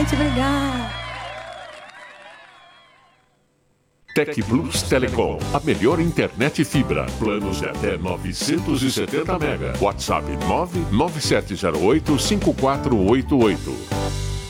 Obrigada. Tec Plus Telecom, a melhor internet fibra. Planos de até 970 mega. WhatsApp 997085488.